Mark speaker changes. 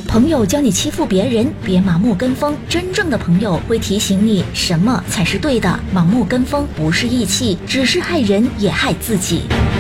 Speaker 1: 朋友教你欺负别人，别盲目跟风。真正的朋友会提醒你什么才是对的。盲目跟风不是义气，只是害人也害自己。